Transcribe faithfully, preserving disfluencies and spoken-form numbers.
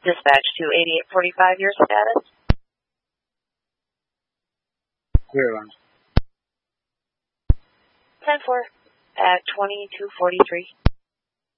Dispatch to eighty-eight forty-five, your status? Clear on. ten four at twenty-two forty-three.